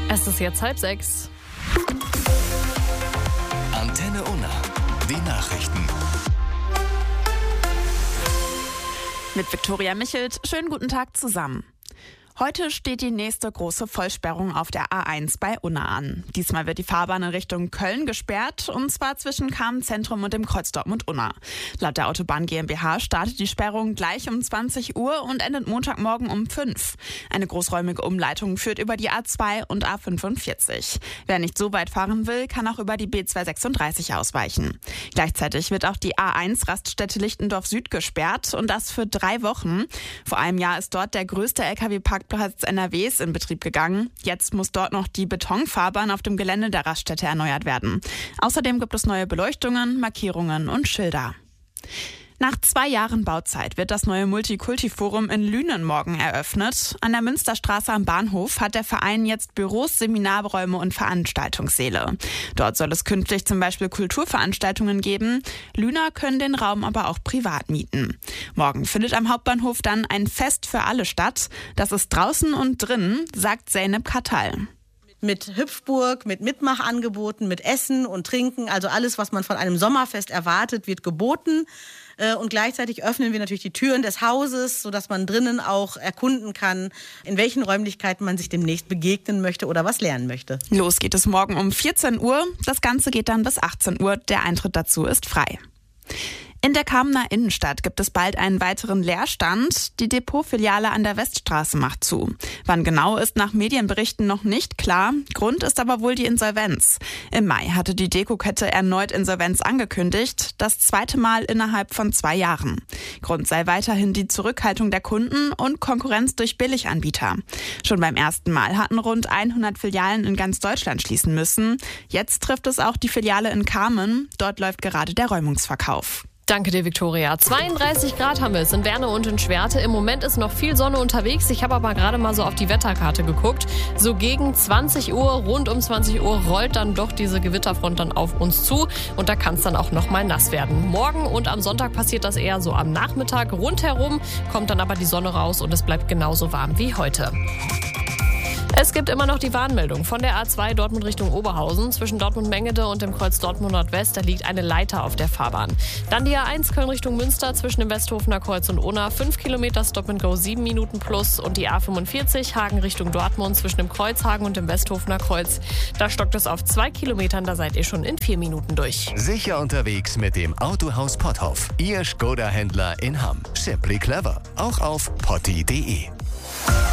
Es ist jetzt 5:30. Antenne Unna. Die Nachrichten. Mit Viktoria Michelt. Schönen guten Tag zusammen. Heute steht die nächste große Vollsperrung auf der A1 bei Unna an. Diesmal wird die Fahrbahn in Richtung Köln gesperrt, und zwar zwischen Kamenz-Zentrum und dem Kreuz Dortmund-Unna. Laut der Autobahn GmbH startet die Sperrung gleich um 20 Uhr und endet Montagmorgen um 5. Eine großräumige Umleitung führt über die A2 und A45. Wer nicht so weit fahren will, kann auch über die B236 ausweichen. Gleichzeitig wird auch die A1 Raststätte Lichtendorf Süd gesperrt, und das für 3 Wochen. Vor einem Jahr ist dort der größte LKW-Parkplatz NRWs in Betrieb gegangen. Jetzt muss dort noch die Betonfahrbahn auf dem Gelände der Raststätte erneuert werden. Außerdem gibt es neue Beleuchtungen, Markierungen und Schilder. Nach 2 Jahren Bauzeit wird das neue Multikulti-Forum in Lünen morgen eröffnet. An der Münsterstraße am Bahnhof hat der Verein jetzt Büros, Seminarräume und Veranstaltungssäle. Dort soll es künftig zum Beispiel Kulturveranstaltungen geben. Lüner können den Raum aber auch privat mieten. Morgen findet am Hauptbahnhof dann ein Fest für alle statt. Das ist draußen und drinnen, sagt Zeynep Katal. Mit Hüpfburg, mit Mitmachangeboten, mit Essen und Trinken. Also alles, was man von einem Sommerfest erwartet, wird geboten. Und gleichzeitig öffnen wir natürlich die Türen des Hauses, sodass man drinnen auch erkunden kann, in welchen Räumlichkeiten man sich demnächst begegnen möchte oder was lernen möchte. Los geht es morgen um 14 Uhr. Das Ganze geht dann bis 18 Uhr. Der Eintritt dazu ist frei. In der Kamener Innenstadt gibt es bald einen weiteren Leerstand. Die Depotfiliale an der Weststraße macht zu. Wann genau, ist nach Medienberichten noch nicht klar. Grund ist aber wohl die Insolvenz. Im Mai hatte die Dekokette erneut Insolvenz angekündigt. Das 2. Mal innerhalb von 2 Jahren. Grund sei weiterhin die Zurückhaltung der Kunden und Konkurrenz durch Billiganbieter. Schon beim ersten Mal hatten rund 100 Filialen in ganz Deutschland schließen müssen. Jetzt trifft es auch die Filiale in Kamen. Dort läuft gerade der Räumungsverkauf. Danke dir, Viktoria. 32 Grad haben wir es in Werne und in Schwerte. Im Moment ist noch viel Sonne unterwegs. Ich habe aber gerade mal so auf die Wetterkarte geguckt. So gegen 20 Uhr, rund um 20 Uhr, rollt dann doch diese Gewitterfront dann auf uns zu. Und da kann es dann auch noch mal nass werden. Morgen und am Sonntag passiert das eher so am Nachmittag. Rundherum kommt dann aber die Sonne raus und es bleibt genauso warm wie heute. Es gibt immer noch die Warnmeldung von der A2 Dortmund Richtung Oberhausen. Zwischen Dortmund-Mengede und dem Kreuz Dortmund Nordwest, da liegt eine Leiter auf der Fahrbahn. Dann die A1 Köln Richtung Münster zwischen dem Westhofener Kreuz und Unna. 5 Kilometer Stop and Go, 7 Minuten plus. Und die A45 Hagen Richtung Dortmund zwischen dem Kreuzhagen und dem Westhofener Kreuz. Da stockt es auf 2 Kilometern, da seid ihr schon in 4 Minuten durch. Sicher unterwegs mit dem Autohaus Potthoff. Ihr Skoda-Händler in Hamm. Simply clever. Auch auf potti.de.